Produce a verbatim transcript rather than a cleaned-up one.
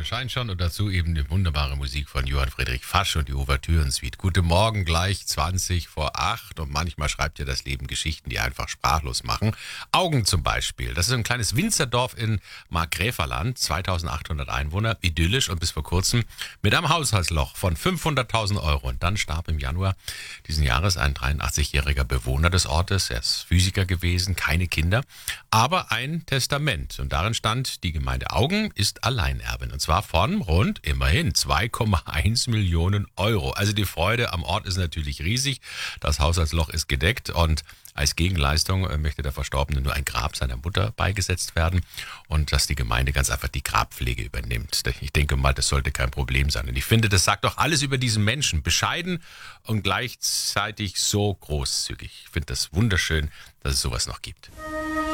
Sonne scheint schon und dazu eben die wunderbare Musik von Johann Friedrich Fasch und die Ouvertüren-Suite. Guten Morgen, gleich zwanzig vor acht und manchmal schreibt ja das Leben Geschichten, die einfach sprachlos machen. Augen zum Beispiel. Das ist ein kleines Winzerdorf in Markgräferland, zweitausendachthundert Einwohner, idyllisch und bis vor kurzem mit einem Haushaltsloch von fünfhunderttausend Euro. Und dann starb im Januar diesen Jahres ein dreiundachtzigjähriger Bewohner des Ortes. Er ist Physiker gewesen, keine Kinder, aber ein Testament. Und darin stand, die Gemeinde Augen ist Alleinerbin. Und zwar von rund immerhin zwei Komma eins Millionen Euro. Also die Freude am Ort ist natürlich riesig. Das Haushaltsloch ist gedeckt und als Gegenleistung möchte der Verstorbene nur ein Grab seiner Mutter beigesetzt werden und dass die Gemeinde ganz einfach die Grabpflege übernimmt. Ich denke mal, das sollte kein Problem sein. Und ich finde, das sagt doch alles über diesen Menschen. Bescheiden und gleichzeitig so großzügig. Ich finde das wunderschön, dass es sowas noch gibt.